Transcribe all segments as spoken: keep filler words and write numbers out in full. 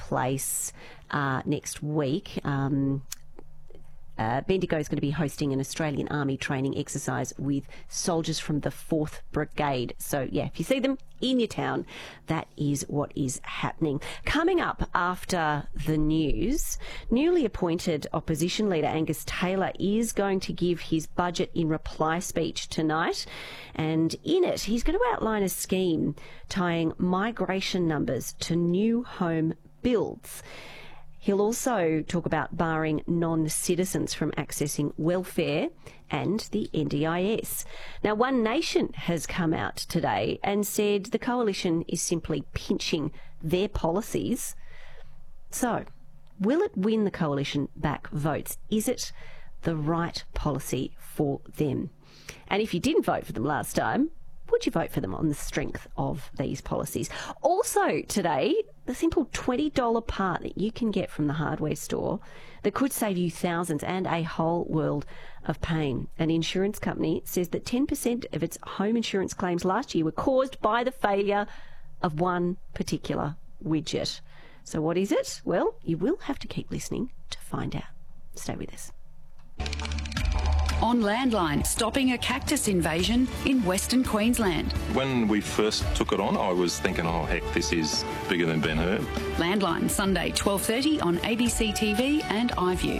place uh, next week. Um, Uh, Bendigo is going to be hosting an Australian Army training exercise with soldiers from the fourth Brigade. So, yeah, if you see them in your town, that is what is happening. Coming up after the news, newly appointed opposition leader Angus Taylor is going to give his budget in reply speech tonight. And in it, he's going to outline a scheme tying migration numbers to new home builds. He'll also talk about barring non-citizens from accessing welfare and the N D I S. Now, One Nation has come out today and said the coalition is simply pinching their policies. So, will it win the coalition back votes? Is it the right policy for them? And if you didn't vote for them last time, would you vote for them on the strength of these policies? Also today, the simple twenty dollars part that you can get from the hardware store that could save you thousands and a whole world of pain. An insurance company says that ten percent of its home insurance claims last year were caused by the failure of one particular widget. So what is it? Well, you will have to keep listening to find out. Stay with us. On Landline, stopping a cactus invasion in Western Queensland. When we first took it on, I was thinking, oh, heck, this is bigger than Ben-Hur. Landline, Sunday, twelve thirty on A B C T V and iView.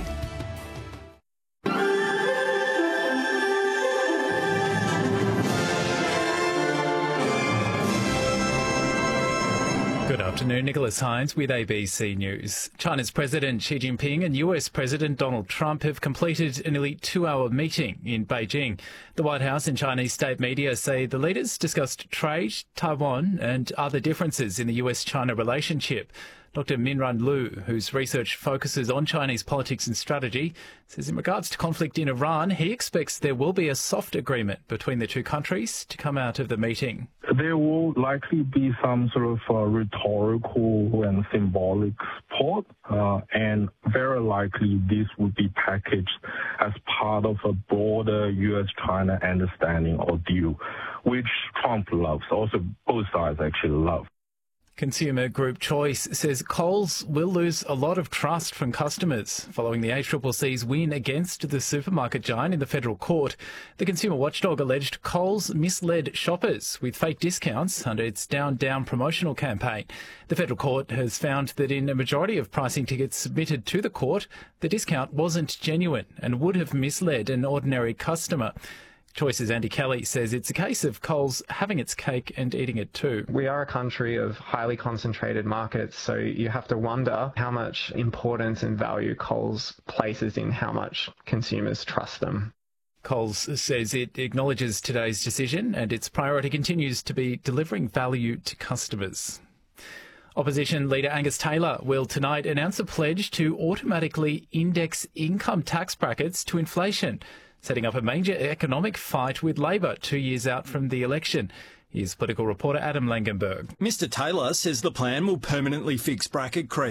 Good afternoon, Nicholas Hines with A B C News. China's President Xi Jinping and U S President Donald Trump have completed a nearly two-hour meeting in Beijing. The White House and Chinese state media say the leaders discussed trade, Taiwan and other differences in the U S China relationship. Doctor Minran Lu, whose research focuses on Chinese politics and strategy, says in regards to conflict in Iran, he expects there will be a soft agreement between the two countries to come out of the meeting. There will likely be some sort of uh, rhetorical and symbolic support, uh, and very likely this would be packaged as part of a broader U S China understanding or deal, which Trump loves, also both sides actually love. Consumer group Choice says Coles will lose a lot of trust from customers following the A C C C's win against the supermarket giant in the federal court. The consumer watchdog alleged Coles misled shoppers with fake discounts under its Down Down promotional campaign. The federal court has found that in a majority of pricing tickets submitted to the court, the discount wasn't genuine and would have misled an ordinary customer. Choice's Andy Kelly says it's a case of Coles having its cake and eating it too. We are a country of highly concentrated markets, so you have to wonder how much importance and value Coles places in how much consumers trust them. Coles says it acknowledges today's decision and its priority continues to be delivering value to customers. Opposition leader Angus Taylor will tonight announce a pledge to automatically index income tax brackets to inflation, setting up a major economic fight with Labor two years out from the election. Here's political reporter Adam Langenberg. Mister Taylor says the plan will permanently fix bracket creep.